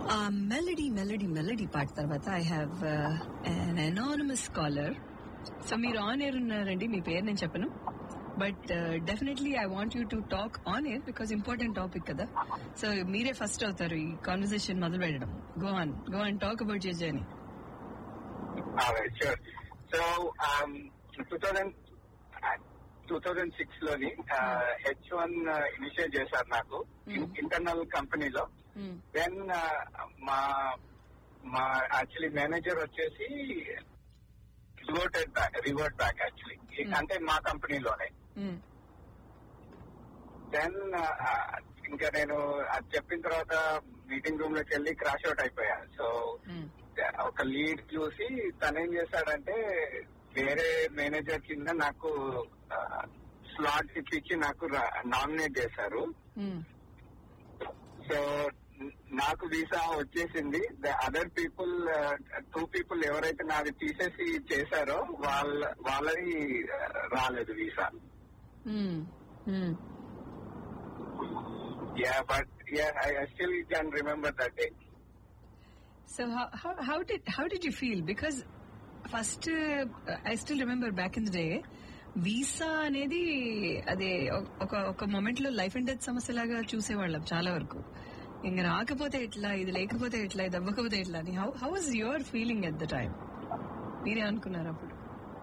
ఆ మెలడీ పాట తర్వాత I have an anonymous caller. So మీరు ఆన్ ఎయిర్ ఉన్నారండి, మీ పేరు నేను చెప్పను, but definitely I want you to talk on air because important topic కదా. సో మీరే ఫస్ట్ అవుతారు ఈ కాన్వర్సేషన్ మొదలు పెట్టడం. Go on talk about your journey. Sure. So, 2006 లోని H1 ఇనిషియేట్ చేశారు నాకు ఇంటర్నల్ కంపెనీలో. దెన్ మా యాక్చువల్లీ మేనేజర్ వచ్చేసి రివర్ట్ బ్యాక్ యాక్చువల్లీ, అంటే మా కంపెనీలోనే. దెన్ ఇంకా నేను అది చెప్పిన తర్వాత మీటింగ్ రూమ్ లోకి వెళ్ళి క్రాష్ అవుట్ అయిపోయా. సో ఒక లీడ్ చూసి తనేం చేశాడంటే వేరే మేనేజర్ కింద నాకు స్లాట్ ఇప్పించి నాకు నామినేట్ చేశారు. సో నాకు వీసా వచ్చేసింది. ద అదర్ పీపుల్ 2 people ఎవరైతే నాది తీసేసి చేశారో వాళ్ళని రాలేదు visa. But I still can remember that day. So how did you feel? Because first I still remember back in the day, visa అనేది అదే ఒక మొమెంట్ లో లైఫ్ అండ్ డెత్ సమస్యలాగా చూసేవాళ్ళం చాలా వరకు. ఇంకా రాకపోతే ఎట్లా, ఇది లేకపోతే ఎట్లా, ఇది అవ్వకపోతే ఎట్లా అని. How was your feeling at the time? మీరే అనుకున్నారు అప్పుడు?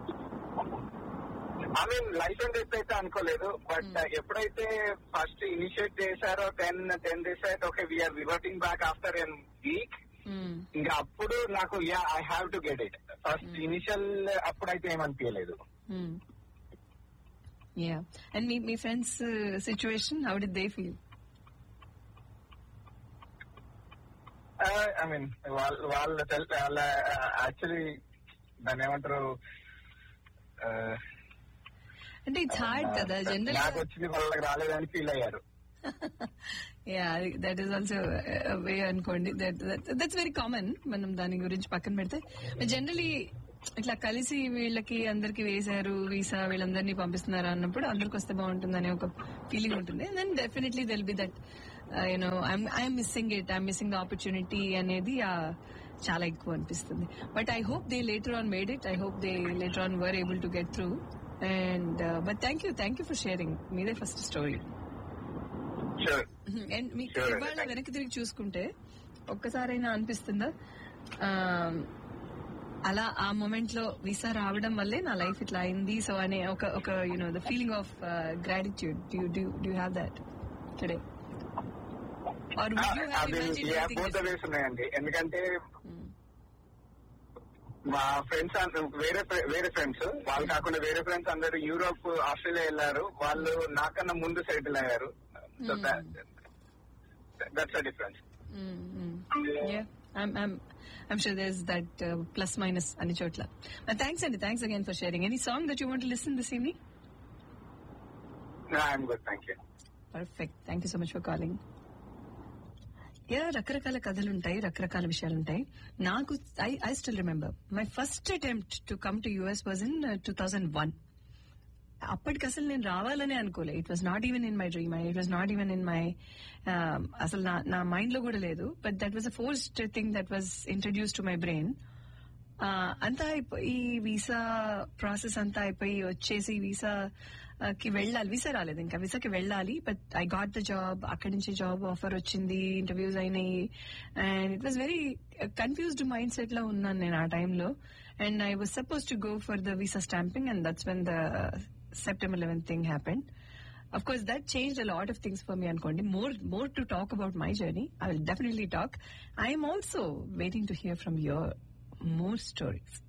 I mean life and death అయితే అనుకోలేదు, బట్ ఎప్పుడైతే ఫస్ట్ ఇనిషియేట్ చేశారో 10 days అయితే okay we are reverting back after ఎన్ వీక్. ఇంకా అప్పుడు నాకు I have to get it. First initial అప్పుడైతే ఏమనిపించలేదు. And me friends situation, how did they feel? I mean వాళ్ళ యాక్చువల్లీ దాన్ని ఏమంటారు అంటే ఇట్స్ హార్డ్ కదా జనరల్. నాకు వచ్చింది వాళ్ళకి రాలేదని ఫీల్ అయ్యారు. దట్ ఈస్ ఆల్సో వే అనుకోండి. That's very common. మనం దాని గురించి పక్కన పెడితే జనరలీ ఇట్లా కలిసి వీళ్ళకి అందరికి వేశారు వీసా, వీళ్ళందరినీ పంపిస్తున్నారు అన్నప్పుడు అందరికి వస్తే బాగుంటుంది అనే ఒక ఫీలింగ్ ఉంటుంది. And then definitely they'll B that you know I'm missing it, I'm missing the opportunity అనేది చాలా ఎక్కువ అనిపిస్తుంది. But I hope they later on made it. I hope they later on were able to get through. And but thank you for sharing. మీదే first story. And మీకు ఇవాళ వెనక్కి తిరిగి చూసుకుంటే ఒక్కసారైనా అనిపిస్తుందా అలా ఆ మూమెంట్ లో వీసా రావడం వల్లే నా లైఫ్ ఇట్లా అయింది సో అనే ఒక you know the feeling of gratitude? Do have that today? ఉన్నాయండి. ఎందుకంటే మా ఫ్రెండ్స్ వేరే ఫ్రెండ్స్, వాళ్ళు కాకుండా వేరే ఫ్రెండ్స్ అందరూ యూరోప్, ఆస్ట్రేలియా వెళ్ళారు. వాళ్ళు నాకన్నా ముందు సెటిల్ అయ్యారు. So that's a difference. Yeah, I'm sure there's that plus minus ani chotla. Thanks again for sharing. Any song that you want to listen this evening? No, I'm good, thank you. Perfect. Thank you so much for calling. రకరకాల కథలుంటాయి, రకరకాల విషయాలుంటాయి. నాకు I still remember my first attempt to come to US was in 2001. అప్పటికి అసలు నేను రావాలనే అనుకోలే. It was not even in my dream, it was not even in my అసలు నా మైండ్ లో కూడా లేదు. But that was a forced thing that was introduce to my brain. అంతా ఈ వీసా ప్రాసెస్ అంతా అయిపోయి వచ్చేసి వీసాకి వెళ్ళాలి. వీసా రాలేదు, ఇంకా వీసాకి వెళ్ళాలి. But I got the job. అక్కడి నుంచి జాబ్ ఆఫర్ వచ్చింది, ఇంటర్వ్యూస్ అయినాయి. And it was very confused mind set లో ఉన్నాను నేను ఆ టైంలో. And I was suppose to go for the visa stamping, and that's when the September 11th thing happened. Of course, that changed a lot of things for me, Ankondi. More to talk about my journey. I will definitely talk. I am also waiting to hear from your more stories.